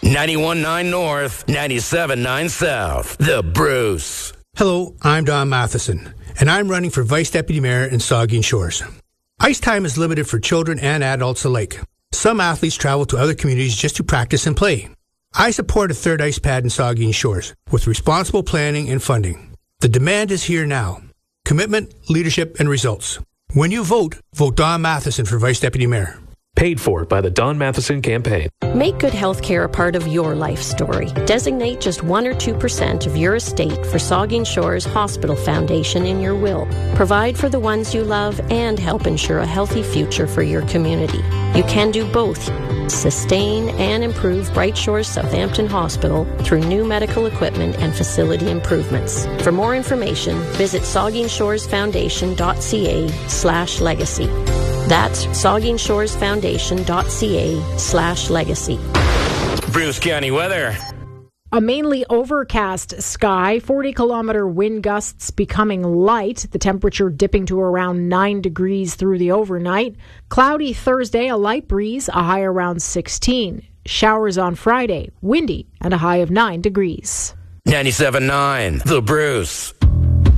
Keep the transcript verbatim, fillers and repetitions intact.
ninety-one point nine North, ninety-seven point nine South. The Bruce. Hello, I'm Don Matheson, and I'm running for Vice Deputy Mayor in Saugeen Shores. Ice time is limited for children and adults alike. Some athletes travel to other communities just to practice and play. I support a third ice pad in Saugeen Shores with responsible planning and funding. The demand is here now. Commitment, leadership, and results. When you vote, vote Don Matheson for Vice Deputy Mayor. Paid for by the Don Matheson Campaign. Make good health care a part of your life story. Designate just one or two percent of your estate for Saugeen Shores Hospital Foundation in your will. Provide for the ones you love and help ensure a healthy future for your community. You can do both. Sustain and improve Bright Shores Southampton Hospital through new medical equipment and facility improvements. For more information, visit saugeen-shores-foundation.ca slash legacy. That's saugeen-shores-foundation.ca slash legacy. Bruce County weather. A mainly overcast sky, forty kilometer wind gusts becoming light, the temperature dipping to around nine degrees through the overnight. Cloudy Thursday, a light breeze, a high around sixteen. Showers on Friday, windy, and a high of nine degrees. ninety-seven point nine, The Bruce.